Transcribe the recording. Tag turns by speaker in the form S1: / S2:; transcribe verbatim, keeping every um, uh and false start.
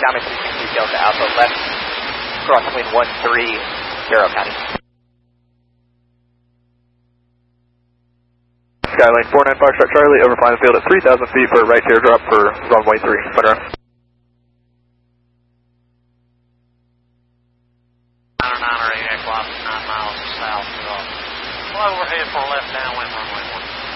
S1: Diamond three sixty Delta Alpha, left crosswind one three, Barrow County.
S2: Skyline four nine Foxtrot Charlie, over flying the field at three thousand feet for a right teardrop for runway three. Better.
S3: nine nine or eight o'clock, nine miles south. Uh, well, overhead for left downwind runway one.